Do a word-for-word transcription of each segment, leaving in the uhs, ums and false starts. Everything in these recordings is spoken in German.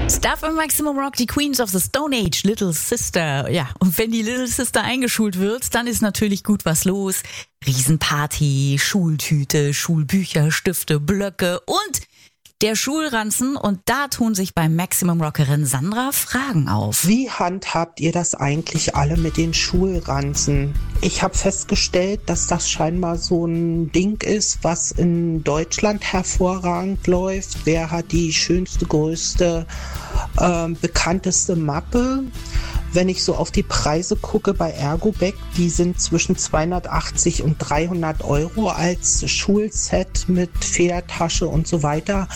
Stuff im Maximum Rock, die Queens of the Stone Age, Little Sister. Ja, und wenn die Little Sister eingeschult wird, dann ist natürlich gut was los. Riesenparty, Schultüte, Schulbücher, Stifte, Blöcke und der Schulranzen. Und da tun sich bei Maximum Rockerin Sandra Fragen auf. Wie handhabt ihr das eigentlich alle mit den Schulranzen? Ich habe festgestellt, dass das scheinbar so ein Ding ist, was in Deutschland hervorragend läuft. Wer hat die schönste, größte, äh, bekannteste Mappe? Wenn ich so auf die Preise gucke bei Ergoback, die sind zwischen zweihundertachtzig und dreihundert Euro als Schulset mit Federtasche und so weiter.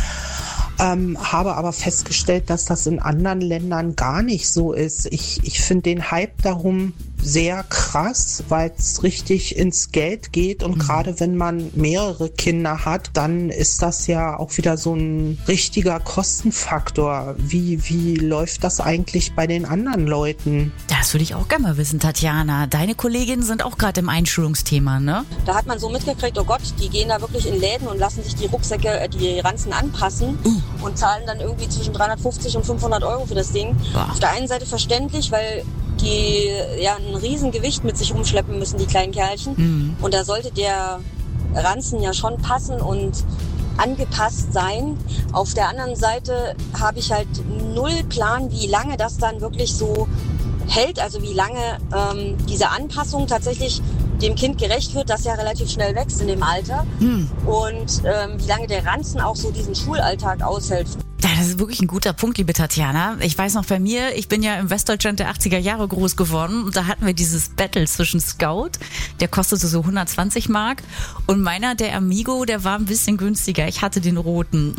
Ähm, habe aber festgestellt, dass das in anderen Ländern gar nicht so ist. Ich, ich finde den Hype darum sehr krass, weil es richtig ins Geld geht und mhm. gerade wenn man mehrere Kinder hat, dann ist das ja auch wieder so ein richtiger Kostenfaktor. Wie, wie läuft das eigentlich bei den anderen Leuten? Das würde ich auch gerne mal wissen, Tatjana. Deine Kolleginnen sind auch gerade im Einschulungsthema, ne? Da hat man so mitgekriegt, oh Gott, die gehen da wirklich in Läden und lassen sich die Rucksäcke, die Ranzen anpassen uh. und zahlen dann irgendwie zwischen dreihundertfünfzig und fünfhundert Euro für das Ding. Boah. Auf der einen Seite verständlich, weil die ja ein Riesengewicht mit sich rumschleppen müssen, die kleinen Kerlchen. Mhm. Und da sollte der Ranzen ja schon passen und angepasst sein. Auf der anderen Seite habe ich halt null Plan, wie lange das dann wirklich so hält, also wie lange ähm, diese Anpassung tatsächlich dem Kind gerecht wird, das ja relativ schnell wächst in dem Alter. Mhm. Und ähm, wie lange der Ranzen auch so diesen Schulalltag aushält. Ja, das ist wirklich ein guter Punkt, liebe Tatjana. Ich weiß noch bei mir, ich bin ja im Westdeutschland der achtziger Jahre groß geworden und da hatten wir dieses Battle zwischen Scout, der kostete so hundertzwanzig Mark und meiner, der Amigo, der war ein bisschen günstiger. Ich hatte den roten.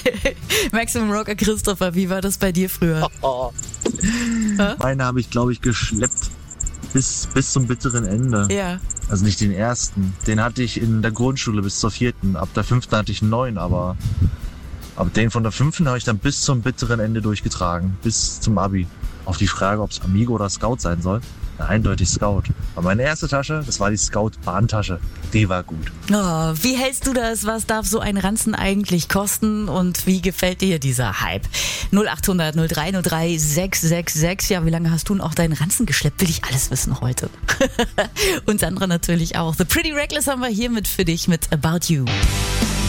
Maximum Rocker Christopher, wie war das bei dir früher? Oh, oh. Meine habe ich, glaube ich, geschleppt bis, bis zum bitteren Ende. Ja. Also nicht den ersten. Den hatte ich in der Grundschule bis zur vierten. Ab der fünften hatte ich einen neuen, aber... Aber den von der fünften habe ich dann bis zum bitteren Ende durchgetragen, bis zum Abi. Auf die Frage, ob es Amigo oder Scout sein soll, na, eindeutig Scout. Aber meine erste Tasche, das war die Scout-Bahntasche. Die war gut. Oh, wie hältst du das? Was darf so ein Ranzen eigentlich kosten? Und wie gefällt dir dieser Hype? null achthundert null drei null drei sechs sechs sechs. Ja, wie lange hast du denn auch deinen Ranzen geschleppt? Will ich alles wissen heute. Und Sandra natürlich auch. The Pretty Reckless haben wir hiermit für dich mit About You.